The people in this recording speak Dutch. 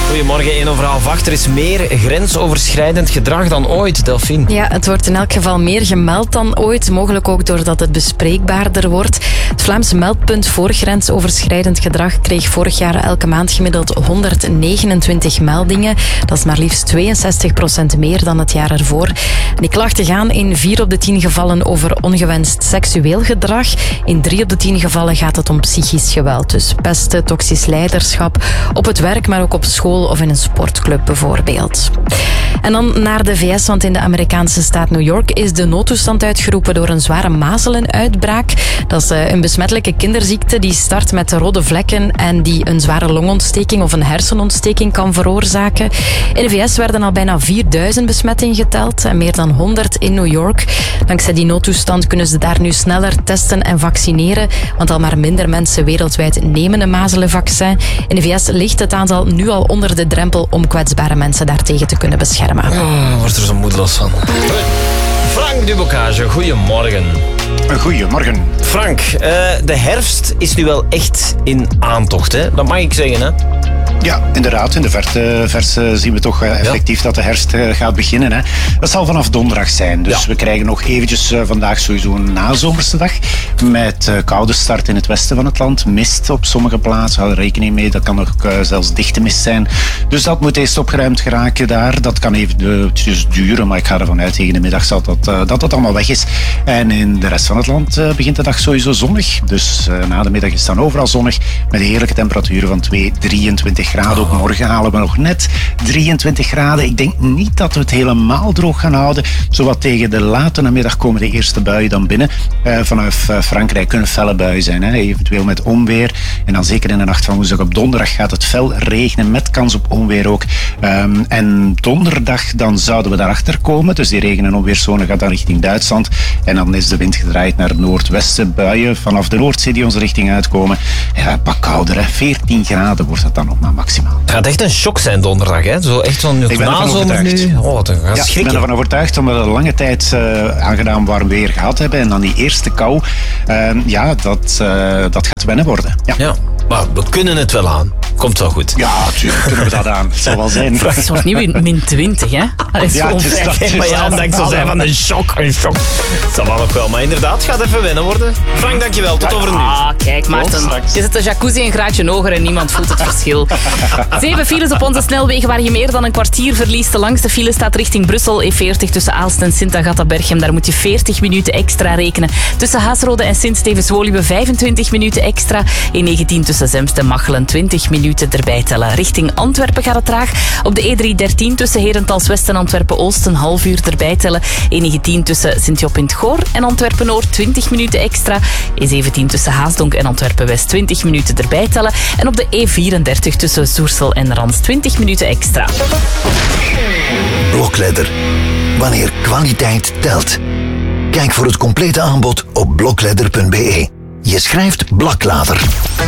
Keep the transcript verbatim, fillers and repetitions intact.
Goedemorgen, één over half acht. Er is meer grensoverschrijdend gedrag dan ooit, Delphine. Ja, het wordt in elk geval meer gemeld dan ooit. Mogelijk ook doordat het bespreekbaarder wordt. Het Vlaams meldpunt voor grensoverschrijdend gedrag kreeg vorig jaar elke maand gemiddeld honderdnegenentwintig meldingen. Dat is maar liefst tweeënzestig procent meer dan het jaar ervoor. En die klachten gaan in vier op de tien gevallen over ongewenst seksueel gedrag. In drie op de tien gevallen gaat het om psychisch geweld. Dus pesten, toxisch leiderschap, op het werk, maar ook op school of in een sportclub bijvoorbeeld. En dan naar de V S, want in de Amerikaanse staat New York is de noodtoestand uitgeroepen door een zware mazelenuitbraak. Dat is een besmettelijke kinderziekte die start met rode vlekken en die een zware longontsteking of een hersenontsteking kan veroorzaken. In de V S werden al bijna vierduizend besmettingen geteld en meer dan honderd in New York. Dankzij die noodtoestand kunnen ze daar nu sneller testen en vaccineren, want al maar minder mensen wereldwijd nemen een mazelenvaccin. In de V S ligt het aantal nu al onder de drempel om kwetsbare mensen daartegen te kunnen beschermen. Oh, wordt er zo moedeloos van. Frank Dubocage, goedemorgen. Goedemorgen. Frank, uh, de herfst is nu wel echt in aantocht, hè? Dat mag ik zeggen, hè? Ja, inderdaad. In de verte, verse zien we toch uh, effectief ja. dat de herfst uh, gaat beginnen. Hè. Dat zal vanaf donderdag zijn. Dus ja. we krijgen nog eventjes uh, vandaag sowieso een nazomerse dag. Met uh, koude start in het westen van het land. Mist op sommige plaatsen. Hou er rekening mee. Dat kan nog uh, zelfs dichte mist zijn. Dus dat moet eerst opgeruimd geraken daar. Dat kan eventjes duren. Maar ik ga ervan uit tegen de middag dat dat, uh, dat dat allemaal weg is. En in de rest van het land uh, begint de dag sowieso zonnig. Dus uh, na de middag is het dan overal zonnig. Met heerlijke temperaturen van twee, drieëntwintig graden. Ook morgen halen we nog net drieëntwintig graden. Ik denk niet dat we het helemaal droog gaan houden. Zowat tegen de late namiddag komen de eerste buien dan binnen. Uh, vanaf uh, Frankrijk kunnen felle buien zijn. Hè. Eventueel met onweer. En dan zeker in de nacht van woensdag op donderdag gaat het fel regenen. Met kans op onweer ook. Um, en donderdag dan zouden we daarachter komen. Dus die regen- en onweerszone gaat dan richting Duitsland. En dan is de wind gedraaid naar het noordwesten. Buien vanaf de Noordzee die onze richting uitkomen. Ja, pak kouder. Hè. veertien graden wordt het dan nog maar maximaal. Het gaat echt een shock zijn donderdag, hè? Zo echt zo'n nazomer nu. Oh, dat gaat ja, schrikken. Ik ben ervan overtuigd omdat we een lange tijd uh, aangenaam warm weer gehad hebben. En dan die eerste kou, uh, ja, dat, uh, dat gaat wennen worden. Ja. ja, maar we kunnen het wel aan. Komt wel goed. Ja, natuurlijk kunnen we dat aan. Het zal wel zijn. Het wordt niet min twintig, hè? Dat is ja, het is dat, het maar ja, dan denk ik zo zijn van een shock. Een shock. Het zal wel nog wel, maar inderdaad, het gaat even wennen worden. Frank, dankjewel. Tot over een uur. Ah, kijk, Maarten. Je zet de jacuzzi een graadje hoger en niemand voelt het verschil. Zeven files op onze snelwegen waar je meer dan een kwartier verliest. De langste file staat richting Brussel. E veertig tussen Aalst en Sint-Agatha-Berchem. Daar moet je veertig minuten extra rekenen. Tussen Haasrode en Sint-Stevens-Woluwe vijfentwintig minuten extra. E negentien tussen Zemst en Machelen twintig minuten erbij tellen. Richting Antwerpen gaat het traag. Op de E driehonderddertien tussen Herentals-West en Antwerpen-Oost een half uur erbij tellen. E negentien tussen Sint-Job in het Goor en Antwerpen-Noord twintig minuten extra. E zeventien tussen Haasdonk en Antwerpen-West twintig minuten erbij tellen. En op de E vierendertig tussen Zoersel en Rans twintig minuten extra. Blokledder. Wanneer kwaliteit telt. Kijk voor het complete aanbod op blokledder punt be. Je schrijft Blaklader.